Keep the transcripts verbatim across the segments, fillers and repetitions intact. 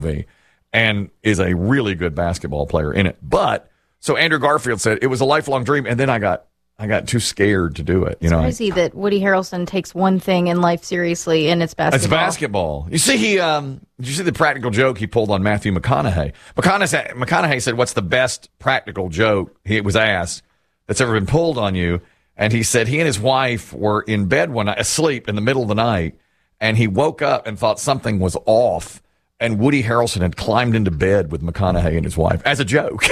movie and is a really good basketball player in it. But so Andrew Garfield said it was a lifelong dream, and then I got I got too scared to do it. You it's know, crazy that Woody Harrelson takes one thing in life seriously, and it's basketball. It's basketball. You see, he um, did you see the practical joke he pulled on Matthew McConaughey? McConaughey, McConaughey said, "What's the best practical joke?" He was asked that's ever been pulled on you, and he said he and his wife were in bed one night, asleep in the middle of the night, and he woke up and thought something was off, and Woody Harrelson had climbed into bed with McConaughey and his wife as a joke.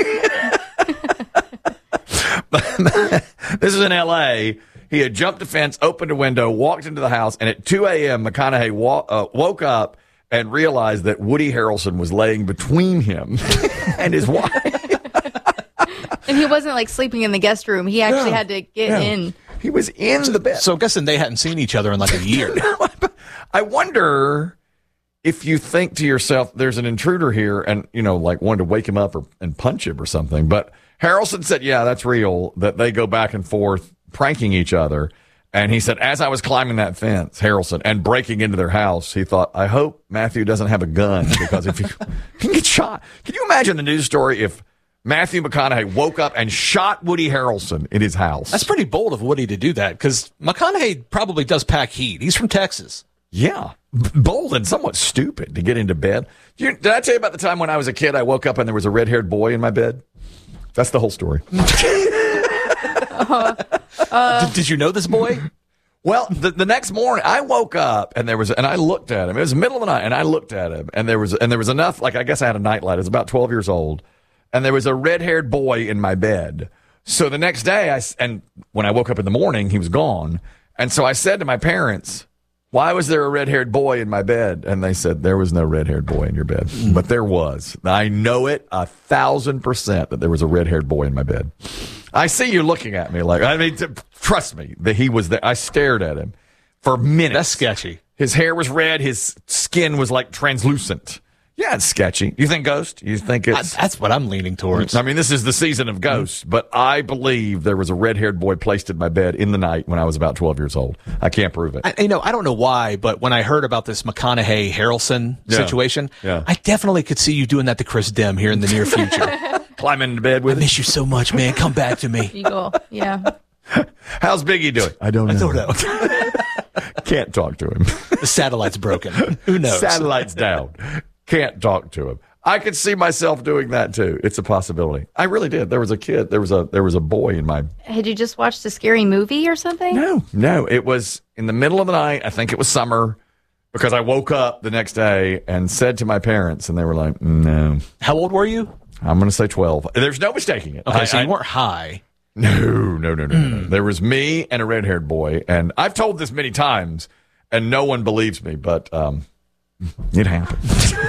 This is in L A. He had jumped a fence, opened a window, walked into the house, and at two a.m., McConaughey wa- uh, woke up and realized that Woody Harrelson was laying between him and his wife. And he wasn't like sleeping in the guest room. He actually Yeah. had to get Yeah. in. He was in the bed. So I'm guessing they hadn't seen each other in like a year. I wonder if you think to yourself, there's an intruder here, and, you know, like wanted to wake him up or, and punch him or something. But Harrelson said, yeah, that's real, that they go back and forth pranking each other. And he said, as I was climbing that fence, Harrelson, and breaking into their house, he thought, I hope Matthew doesn't have a gun, because if he can get shot. Can you imagine the news story if Matthew McConaughey woke up and shot Woody Harrelson in his house? That's pretty bold of Woody to do that, because McConaughey probably does pack heat. He's from Texas. Yeah. B- bold and somewhat stupid to get into bed. You, did I tell you about the time when I was a kid, I woke up and there was a red-haired boy in my bed? That's the whole story. uh, uh, did, did you know this boy? Well, the, the next morning I woke up and there was, and I looked at him. It was the middle of the night, and I looked at him, and there was, and there was enough. Like, I guess I had a nightlight. I was about twelve years old, and there was a red-haired boy in my bed. So the next day, I and when I woke up in the morning, he was gone. And so I said to my parents, why was there a red-haired boy in my bed? And they said, there was no red-haired boy in your bed. Mm. But there was. I know it a thousand percent that there was a red-haired boy in my bed. I see you looking at me like, I mean, t- trust me that he was there. I stared at him for minutes. That's sketchy. His hair was red. His skin was like translucent. Yeah, it's sketchy. You think Ghost? You think it's... I, that's what I'm leaning towards. I mean, this is the season of Ghosts, but I believe there was a red-haired boy placed in my bed in the night when I was about twelve years old. I can't prove it. I, you know, I don't know why, but when I heard about this McConaughey-Harrelson Yeah. situation, Yeah. I definitely could see you doing that to Chris Dim here in the near future. Climbing into bed with I miss you so much, man. Come back to me. Eagle. Yeah. How's Biggie doing? I don't know. I don't know. Can't talk to him. The satellite's broken. Who knows? Satellite's down. Can't talk to him. I could see myself doing that too. It's a possibility. I really did. There was a kid. There was a there was a boy in my. Had you just watched a scary movie or something? No, no. It was in the middle of the night. I think it was summer, because I woke up the next day and said to my parents, and they were like, "No." How old were you? I'm going to say twelve. There's no mistaking it. Okay, I, so you I, weren't high. No, no, no, no, no, no. There was me and a red-haired boy, and I've told this many times, and no one believes me, but um, it happened.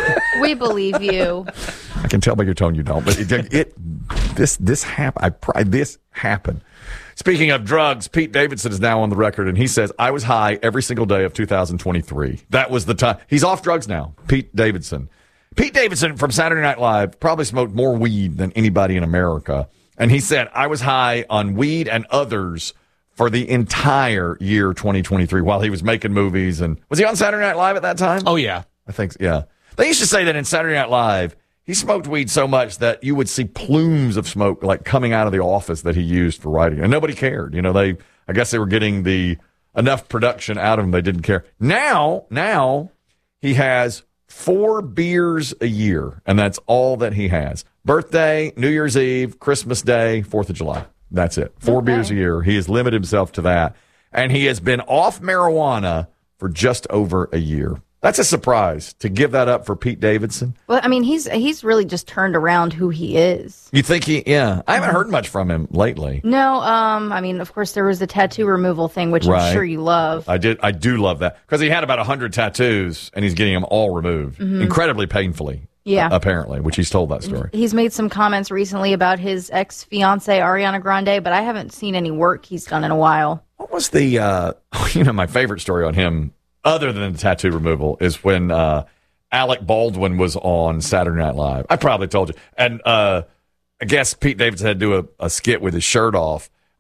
We believe you. I can tell by your tone you don't, but it, it this this happened. I pri- this happened. Speaking of drugs, Pete Davidson is now on the record, and he says, I was high every single day of two thousand twenty-three. That was the time. He's off drugs now, Pete Davidson. Pete Davidson from Saturday Night Live probably smoked more weed than anybody in America. And he said, I was high on weed and others for the entire year twenty twenty-three while he was making movies. And was he on Saturday Night Live at that time? Oh, yeah. I think, yeah. They used to say that in Saturday Night Live, he smoked weed so much that you would see plumes of smoke like coming out of the office that he used for writing. And nobody cared. You know, they, I guess they were getting the enough production out of him. They didn't care. Now, now he has four beers a year, and that's all that he has. Birthday, New Year's Eve, Christmas Day, fourth of July. That's it. Four Okay. beers a year. He has limited himself to that. And he has been off marijuana for just over a year. That's a surprise to give that up for Pete Davidson. Well, I mean, he's he's really just turned around who he is. You think he, yeah. I haven't heard much from him lately. No, um, I mean, of course, there was the tattoo removal thing, which Right. I'm sure you love. I did. I do love that because he had about a hundred tattoos and he's getting them all removed incredibly painfully. Yeah. Apparently, which he's told that story. He's made some comments recently about his ex-fiancee, Ariana Grande, but I haven't seen any work he's done in a while. What was the, uh, you know, my favorite story on him, other than the tattoo removal, is when uh, Alec Baldwin was on Saturday Night Live. I probably told you. And uh, I guess Pete Davidson had to do a, a skit with his shirt off.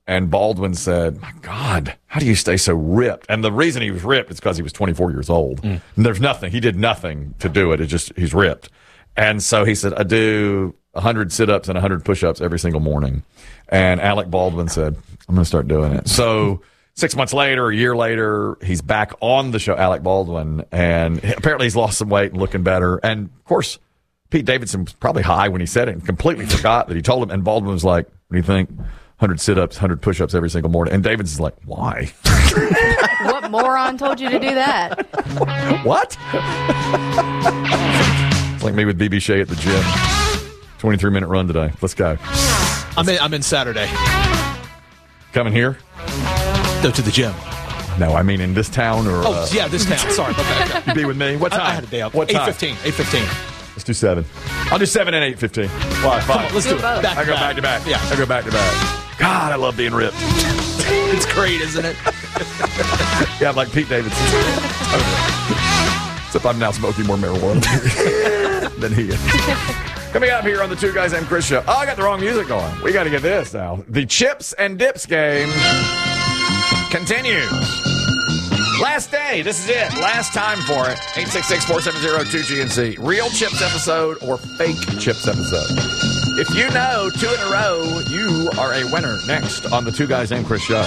And Baldwin said, my God, how do you stay so ripped? And the reason he was ripped is because he was twenty-four years old. Mm. And there's nothing. He did nothing to do it. It's just he's ripped. And so he said, I do one hundred sit-ups and one hundred push-ups every single morning. And Alec Baldwin said, I'm going to start doing it. So six months later, a year later, he's back on the show, Alec Baldwin. And apparently he's lost some weight and looking better. And, of course, Pete Davidson was probably high when he said it and completely forgot that he told him. And Baldwin was like, what do you think? one hundred sit-ups, one hundred push-ups every single morning. And Davidson's like, why? What moron told you to do that? What? It's like me with B B Shea at the gym. twenty-three minute run today. Let's go. I'm in, I'm in Saturday. Coming here? Go to the gym. No, I mean in this town or... Oh, uh, yeah, this town. Sorry. Okay, okay. You be with me? What time? I, I had a day off. What time? eight fifteen. eight fifteen. Let's do seven. I'll do seven and eight fifteen. Why? Five. Come on, let's do, do it. Back I to go back. back to back. Yeah. I go back to back. God, I love being ripped. It's great, isn't it? Yeah, I'm like Pete Davidson. Except I'm now smoking more marijuana than he is. Coming up here on the Two Guys Named Chris show. Oh, I got the wrong music going. We got to get this now. The Chips and Dips game continues. Last day. This is it. Last time for it. eight six six, four seven zero, two G N C. Real Chips episode or fake Chips episode. If you know two in a row, you are a winner. Next on the Two Guys Named Chris show.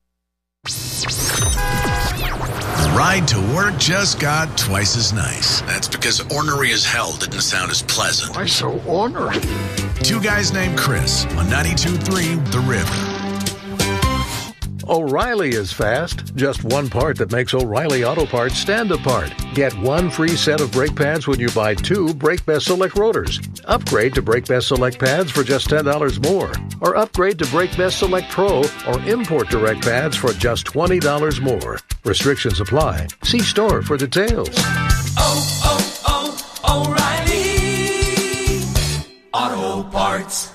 The ride to work just got twice as nice. That's because ornery as hell didn't sound as pleasant. Why so ornery? Two Guys Named Chris on ninety-two point three The River. O'Reilly is fast. Just one part that makes O'Reilly Auto Parts stand apart. Get one free set of brake pads when you buy two Brake Best Select rotors. Upgrade to Brake Best Select pads for just ten dollars more. Or upgrade to Brake Best Select Pro or Import Direct pads for just twenty dollars more. Restrictions apply. See store for details. Oh, oh, oh, O'Reilly Auto Parts.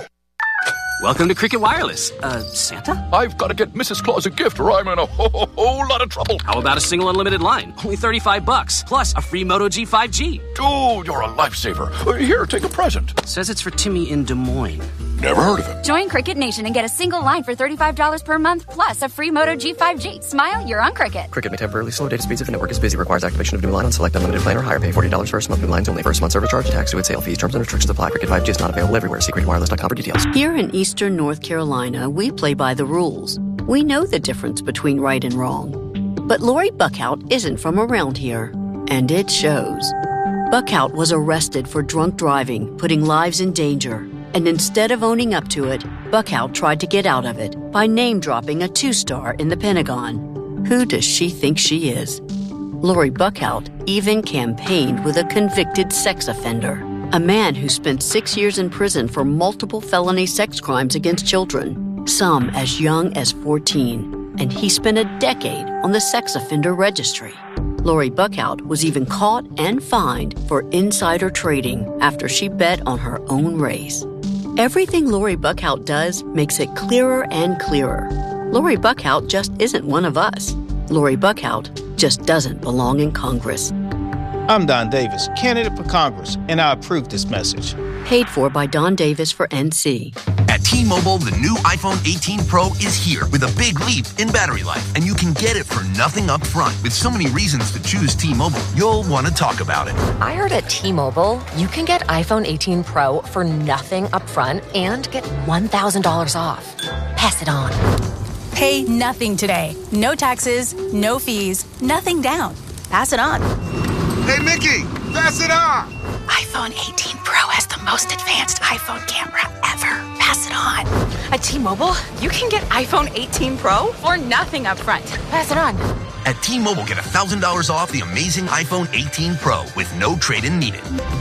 Welcome to Cricket Wireless. Uh, Santa? I've got to get Missus Claus a gift or I'm in a whole, whole, whole lot of trouble. How about a single unlimited line? Only thirty-five bucks, plus a free Moto G five G. Dude, you're a lifesaver. Uh, Here, take a present. Says it's for Timmy in Des Moines. Never heard of it. Join Cricket Nation and get a single line for thirty-five dollars per month, plus a free Moto G five G. Smile, you're on Cricket. Cricket may temporarily slow data speeds if the network is busy. Requires activation of new line on select unlimited plan or higher. Pay forty dollars first month. New lines only. First month service charge. Tax, sale fees, terms and restrictions apply. Cricket five G is not available everywhere. See cricket wireless dot com for details. Here in Eastern North Carolina, we play by the rules. We know the difference between right and wrong. But Lori Buckhout isn't from around here, and it shows. Buckhout was arrested for drunk driving, putting lives in danger. And instead of owning up to it, Buckhout tried to get out of it by name-dropping a two-star in the Pentagon. Who does she think she is? Lori Buckhout even campaigned with a convicted sex offender, a man who spent six years in prison for multiple felony sex crimes against children, some as young as fourteen, and he spent a decade on the sex offender registry. Lori Buckhout was even caught and fined for insider trading after she bet on her own race. Everything Lori Buckhout does makes it clearer and clearer. Lori Buckhout just isn't one of us. Lori Buckhout just doesn't belong in Congress. I'm Don Davis, candidate for Congress, and I approve this message. Paid for by Don Davis for N C. At T-Mobile, the new iPhone eighteen Pro is here with a big leap in battery life, and you can get it for nothing up front. With so many reasons to choose T-Mobile, you'll want to talk about it. I heard at T-Mobile, you can get iPhone eighteen Pro for nothing up front and get one thousand dollars off. Pass it on. Pay nothing today. No taxes, no fees, nothing down. Pass it on. Hey, Mickey, pass it on. iPhone eighteen Pro has the most advanced iPhone camera ever. Pass it on. At T-Mobile, you can get iPhone eighteen Pro for nothing up front. Pass it on. At T-Mobile, get one thousand dollars off the amazing iPhone eighteen Pro with no trade-in needed.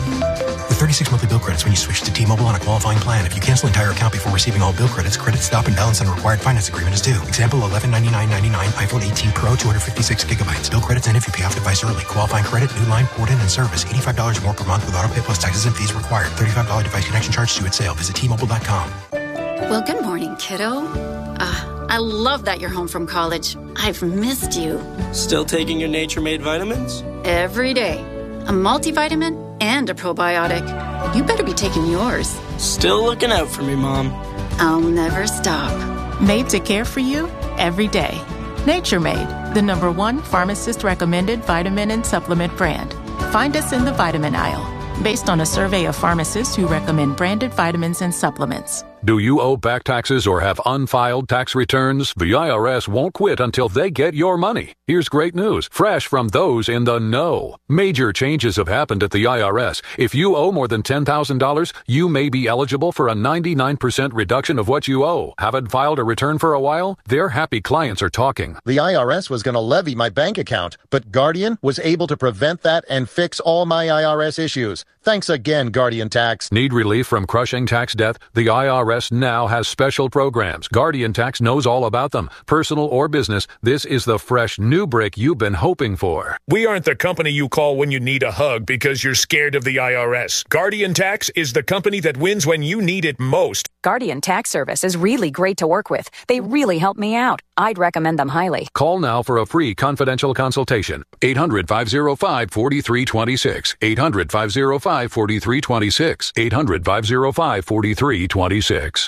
With thirty-six monthly bill credits when you switch to T-Mobile on a qualifying plan. If you cancel entire account before receiving all bill credits, credit stop and balance on required finance agreement is due. Example, eleven ninety-nine ninety-nine, iPhone eighteen Pro, two hundred fifty-six gigabytes. Bill credits end if you pay off device early. Qualifying credit, new line, port in, and service. eighty-five dollars more per month with auto pay plus taxes and fees required. thirty-five dollars device connection charge due at sale. Visit T Mobile dot com. Well, good morning, kiddo. Uh, I love that you're home from college. I've missed you. Still taking your Nature Made vitamins? Every day. A multivitamin and a probiotic. You better be taking yours. Still looking out for me, Mom. I'll never stop. Made to care for you every day. Nature Made, the number one pharmacist-recommended vitamin and supplement brand. Find us in the vitamin aisle, based on a survey of pharmacists who recommend branded vitamins and supplements. Do you owe back taxes or have unfiled tax returns? The I R S won't quit until they get your money. Here's great news, fresh from those in the know. Major changes have happened at the I R S. If you owe more than ten thousand dollars, you may be eligible for a ninety-nine percent reduction of what you owe. Haven't filed a return for a while? Their happy clients are talking. The I R S was going to levy my bank account, but Guardian was able to prevent that and fix all my I R S issues. Thanks again, Guardian Tax. Need relief from crushing tax debt? The I R S now has special programs. Guardian Tax knows all about them. Personal or business, this is the fresh new brick you've been hoping for. We aren't the company you call when you need a hug because you're scared of the I R S. Guardian Tax is the company that wins when you need it most. Guardian Tax Service is really great to work with. They really help me out. I'd recommend them highly. Call now for a free confidential consultation. eight hundred, five oh five, four three two six. eight hundred, five oh five, four three two six. eight hundred, five oh five, four three two six.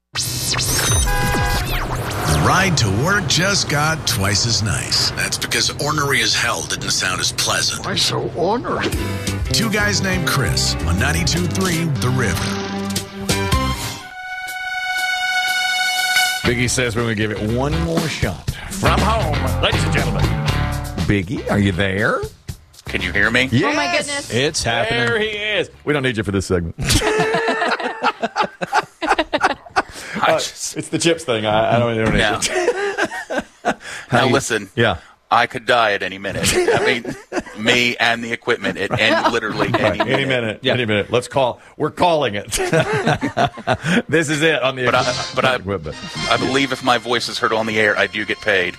The ride to work just got twice as nice. That's because ornery as hell didn't sound as pleasant. Why so ornery? Two guys named Chris on ninety-two point three The River. Biggie says we're going to give it one more shot. From home, ladies and gentlemen. Biggie, are you there? Can you hear me? Yes. Oh, my goodness. It's happening. There he is. We don't need you for this segment. Uh, it's the chips thing. I, I don't, I don't need now, it. now you, listen. Yeah. I could die at any minute. I mean, me and the equipment at any, literally any right, minute. Any minute. Yeah. Any minute. Let's call. We're calling it. This is it on the but I, but I, equipment. I believe if my voice is heard on the air, I do get paid.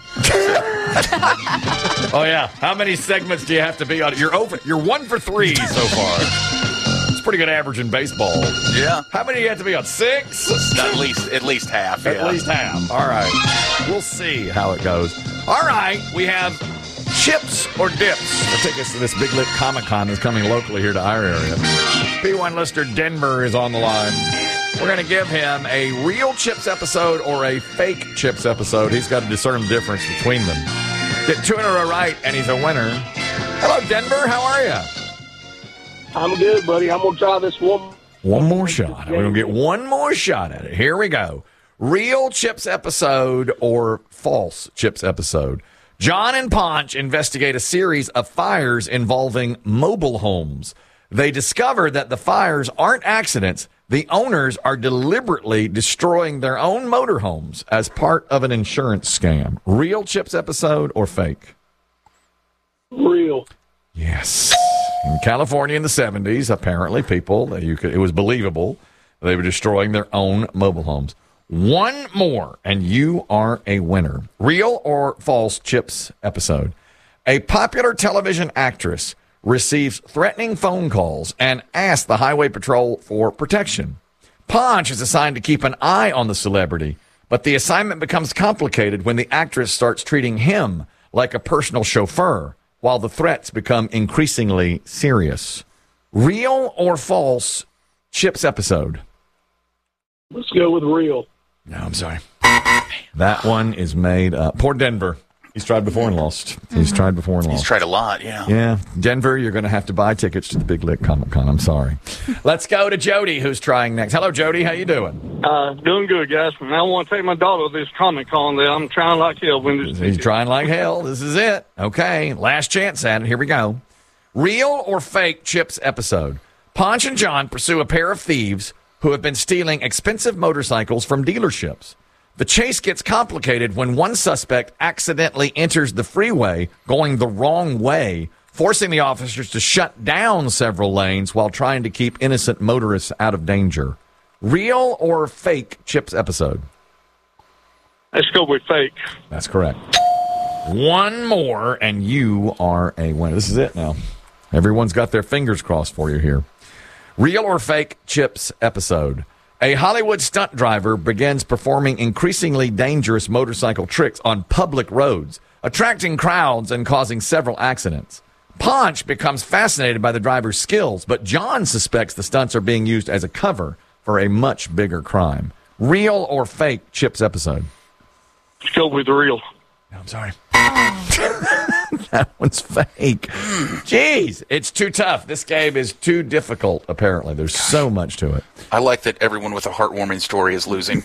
Oh yeah. How many segments do you have to be on? You're over. You're one for three so far. Pretty good average in baseball. Yeah. How many do you have to be on? Six? At least at least half. At yeah. least half. All right. We'll see how it goes. All right. We have chips or dips. To take us to this Big Lick Comic Con that's coming locally here to our area. P one lister Denver is on the line. We're going to give him a real chips episode or a fake chips episode. He's got to discern the difference between them. Get two in a row right, and he's a winner. Hello, Denver. How are you? I'm good, buddy. I'm going to try this one. One more shot. We're going to get one more shot at it. Here we go. Real chips episode or false chips episode. John and Ponch investigate a series of fires involving mobile homes. They discover that the fires aren't accidents. The owners are deliberately destroying their own motorhomes as part of an insurance scam. Real chips episode or fake? Real. Yes. In California in the seventies, apparently people, you could, it was believable, they were destroying their own mobile homes. One more, and you are a winner. Real or false chips episode. A popular television actress receives threatening phone calls and asks the Highway Patrol for protection. Ponch is assigned to keep an eye on the celebrity, but the assignment becomes complicated when the actress starts treating him like a personal chauffeur, while the threats become increasingly serious. Real or false chips episode? Let's go with real. No, I'm sorry. That one is made up. Poor Denver. He's tried before and lost. He's tried before and lost. He's tried a lot, yeah. Yeah. Denver, you're going to have to buy tickets to the Big Lick Comic Con. I'm sorry. Let's go to Jody, who's trying next. Hello, Jody. How you doing? Uh, doing good, guys. And I want to take my daughter to this Comic Con there. I'm trying like hell. When this He's trying like hell. This is it. Okay. Last chance at it. Here we go. Real or fake chips episode. Ponch and John pursue a pair of thieves who have been stealing expensive motorcycles from dealerships. The chase gets complicated when one suspect accidentally enters the freeway going the wrong way, forcing the officers to shut down several lanes while trying to keep innocent motorists out of danger. Real or fake chips episode? Let's go with fake. That's correct. One more, and you are a winner. This is it now. Everyone's got their fingers crossed for you here. Real or fake chips episode? A Hollywood stunt driver begins performing increasingly dangerous motorcycle tricks on public roads, attracting crowds and causing several accidents. Ponch becomes fascinated by the driver's skills, but John suspects the stunts are being used as a cover for a much bigger crime. Real or fake Chips episode? Let's go with the real. No, I'm sorry. That one's fake. Jeez, it's too tough. This game is too difficult, apparently. There's so much to it. I like that everyone with a heartwarming story is losing.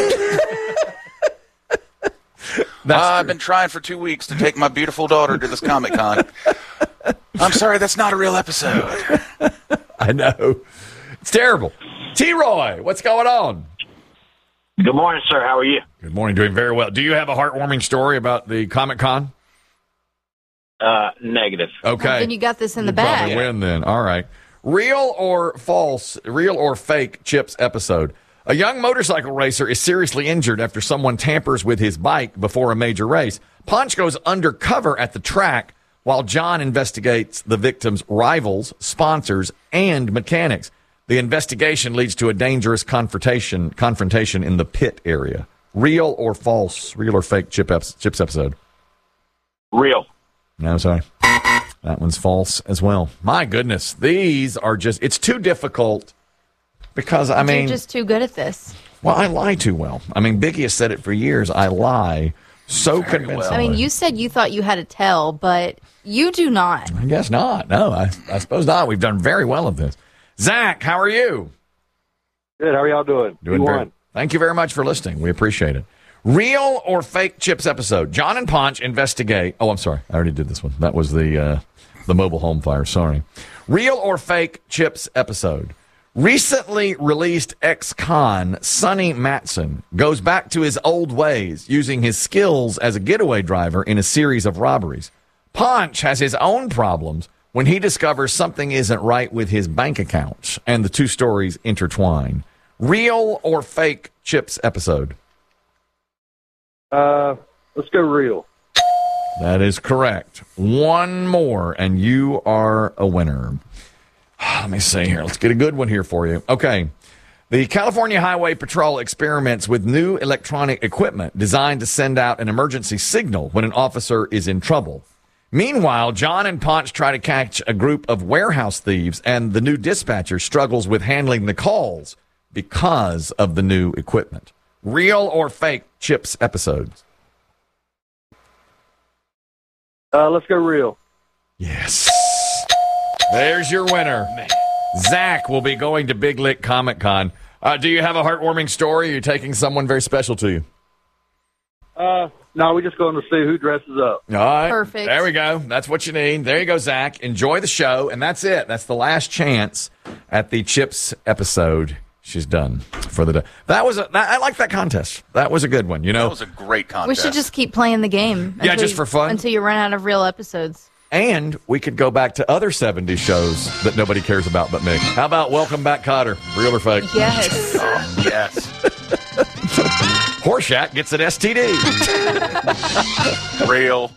uh, I've been trying for two weeks to take my beautiful daughter to this Comic-Con. I'm sorry, that's not a real episode. I know. It's terrible. T-Roy, what's going on? Good morning, sir. How are you? Good morning. Doing very well. Do you have a heartwarming story about the Comic-Con? Uh, negative. Okay. Well, then you got this in the You bag. probably win then. All right. Real or false, real or fake Chips episode. A young motorcycle racer is seriously injured after someone tampers with his bike before a major race. Punch goes undercover at the track while John investigates the victim's rivals, sponsors, and mechanics. The investigation leads to a dangerous confrontation confrontation in the pit area. Real or false, real or fake Chip eps, Chips episode? Real. No, sorry. That one's false as well. My goodness. These are just, it's too difficult because, I mean. You're just too good at this. Well, I lie too well. I mean, Biggie has said it for years. I lie so convincingly. I mean, you said you thought you had a tell, but you do not. I guess not. No, I, I suppose not. We've done very well at this. Zach, how are you? Good. How are y'all doing? Doing You very. won. Thank you very much for listening. We appreciate it. Real or fake Chips episode? John and Ponch investigate. Oh, I'm sorry. I already did this one. That was the uh, the mobile home fire. Sorry. Real or fake Chips episode? Recently released ex-con Sonny Matson goes back to his old ways, using his skills as a getaway driver in a series of robberies. Ponch has his own problems when he discovers something isn't right with his bank accounts, and the two stories intertwine. Real or fake Chips episode? Uh, let's go real. That is correct. One more, and you are a winner. Let me see here. Let's get a good one here for you. Okay. The California Highway Patrol experiments with new electronic equipment designed to send out an emergency signal when an officer is in trouble. Meanwhile, John and Ponch try to catch a group of warehouse thieves, and the new dispatcher struggles with handling the calls because of the new equipment. Real or fake Chips episodes? Uh, let's go real. Yes. There's your winner. Zach will be going to Big Lick Comic Con. Uh, do you have a heartwarming story? Or are you taking someone very special to you? Uh, no, we're just going to see who dresses up. All right. Perfect. There we go. That's what you need. There you go, Zach. Enjoy the show. And that's it. That's the last chance at the Chips episode. She's done for the day. That was a, that, I like that contest. That was a good one. You know, That was a great We contest. should just keep playing the game. Yeah, until just you- for fun. Until you run out of real episodes. and we could go back to other seventies shows that nobody cares about but me. How about Welcome Back, Kotter? Real or fake? Yes. Oh, yes. Horseshack gets an S T D. Real.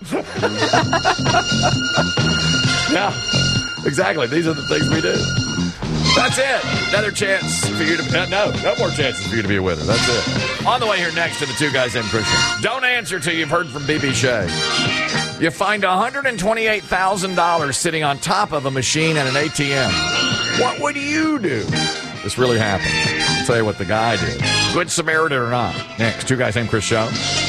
Yeah, exactly. These are the things we do. That's it. Another chance for you to uh, no, no more chances for you to be a winner. That's it. On the way here next to the Two Guys Named Christian. Don't answer till you've heard from B B Shea. You find one hundred twenty-eight thousand dollars sitting on top of a machine at an A T M. What would you do? This really happened. I'll tell you what the guy did. Good Samaritan or not. Next, Two Guys Named Chris show.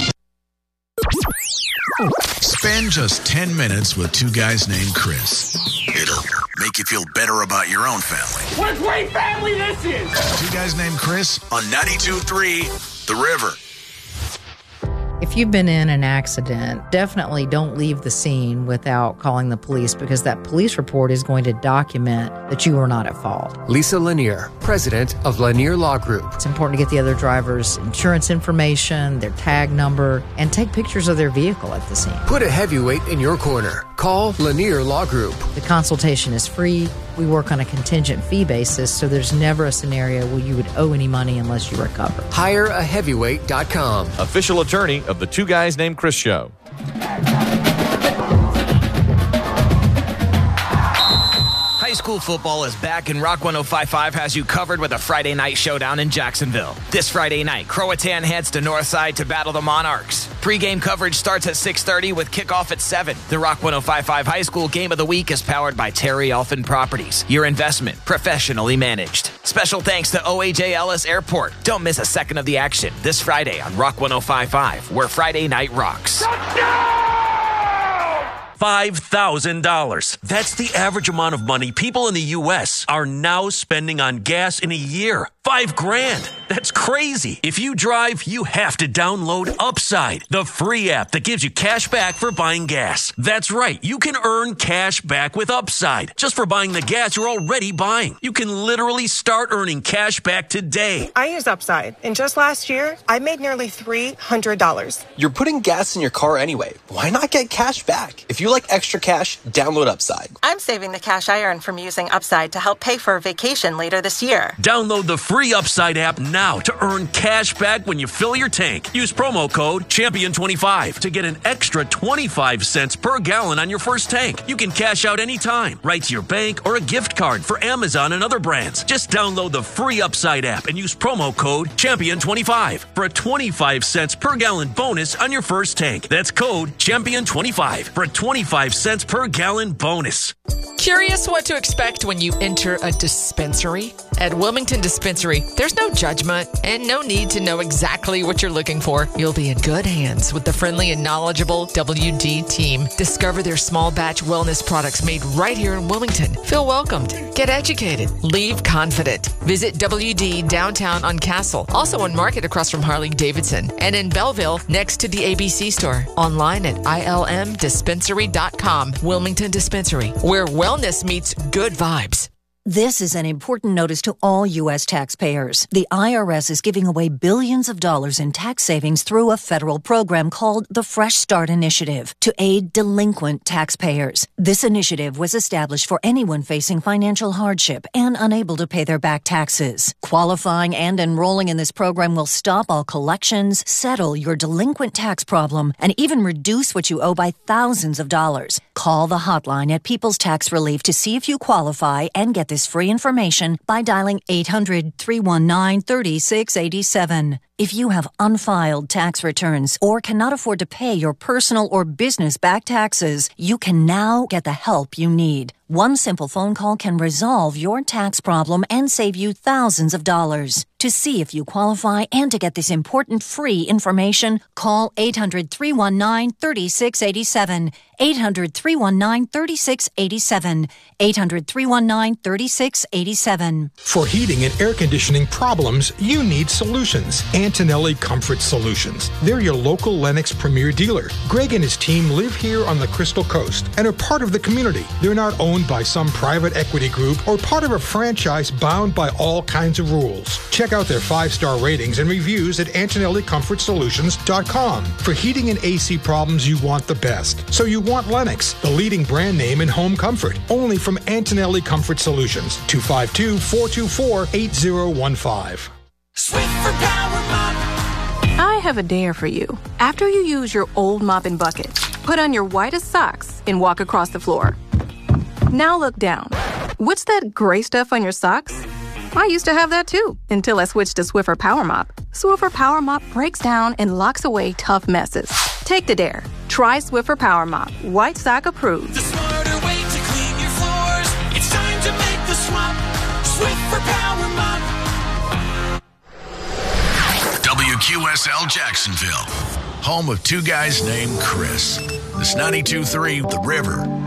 Spend just ten minutes with two guys named Chris. It'll make you feel better about your own family. What a great family this is! Two guys named Chris on ninety-two point three The River. If you've been in an accident, definitely don't leave the scene without calling the police, because that police report is going to document that you were not at fault. Lisa Lanier, president of Lanier Law Group. It's important to get the other driver's insurance information, their tag number, and take pictures of their vehicle at the scene. Put a heavyweight in your corner. Call Lanier Law Group. The consultation is free. We work on a contingent fee basis, so there's never a scenario where you would owe any money unless you recover. hire a heavyweight dot com. Official attorney of the Two Guys Named Chris show. High school school football is back, and Rock one oh five point five has you covered with a Friday night showdown in Jacksonville. This Friday night, Croatan heads to Northside to battle the Monarchs. Pre-game coverage starts at six thirty with kickoff at seven. The Rock one oh five point five High School Game of the Week is powered by Terry Elfin Properties. Your investment, professionally managed. Special thanks to O A J Ellis Airport. Don't miss a second of the action this Friday on Rock one oh five point five, where Friday night rocks. five thousand dollars. That's the average amount of money people in the U S are now spending on gas in a year. Five grand. That's crazy. If you drive, you have to download Upside, the free app that gives you cash back for buying gas. That's right. You can earn cash back with Upside just for buying the gas you're already buying. You can literally start earning cash back today. I use Upside, and just last year, I made nearly three hundred dollars. You're putting gas in your car anyway. Why not get cash back? If you like extra cash, download Upside. I'm saving the cash I earn from using Upside to help pay for a vacation later this year. Download the free Upside app now to earn cash back when you fill your tank. Use promo code champion twenty-five to get an extra twenty-five cents per gallon on your first tank. You can cash out anytime, right to your bank or a gift card for Amazon and other brands. Just download the free Upside app and use promo code champion twenty-five for a twenty-five cents per gallon bonus on your first tank. That's code champion twenty-five for a twenty-five cents per gallon bonus. Curious what to expect when you enter a dispensary? At Wilmington Dispensary, there's no judgment and no need to know exactly what you're looking for. You'll be in good hands with the friendly and knowledgeable W D team. Discover their small batch wellness products made right here in Wilmington. Feel welcomed. Get educated. Leave confident. Visit W D downtown on Castle, also on Market across from Harley-Davidson, and in Belleville next to the A B C store. Online at I L M dispensary dot com. Wilmington Dispensary, where wellness meets good vibes. This is an important notice to all U S taxpayers. The I R S is giving away billions of dollars in tax savings through a federal program called the Fresh Start Initiative to aid delinquent taxpayers. This initiative was established for anyone facing financial hardship and unable to pay their back taxes. Qualifying and enrolling in this program will stop all collections, settle your delinquent tax problem, and even reduce what you owe by thousands of dollars. Call the hotline at People's Tax Relief to see if you qualify and get this free information by dialing eight hundred, three one nine, three six eight seven. If you have unfiled tax returns or cannot afford to pay your personal or business back taxes, you can now get the help you need. One simple phone call can resolve your tax problem and save you thousands of dollars. To see if you qualify and to get this important free information, call eight hundred, three one nine, three six eight seven, eight hundred, three one nine, three six eight seven, eight hundred, three one nine, three six eight seven. For heating and air conditioning problems, you need solutions. Antonelli Comfort Solutions. They're your local Lennox Premier dealer. Greg and his team live here on the Crystal Coast and are part of the community. They're not owned by some private equity group or part of a franchise bound by all kinds of rules. Check out their five-star ratings and reviews at Antonelli Comfort Solutions dot com. For heating and A C problems, you want the best. So you want Lennox, the leading brand name in home comfort. Only from Antonelli Comfort Solutions. two five two, four two four, eight zero one five. Swiffer Power Mop. I have a dare for you. After you use your old mop and bucket, put on your whitest socks and walk across the floor. Now look down. What's that gray stuff on your socks? I used to have that too, until I switched to Swiffer Power Mop. Swiffer Power Mop breaks down and locks away tough messes. Take the dare. Try Swiffer Power Mop. White sock approved. The smarter way to clean your floors. It's time to make the swap. Swiffer Power Mop. W Q S L Jacksonville, home of two guys named Chris. This ninety-two point three The River.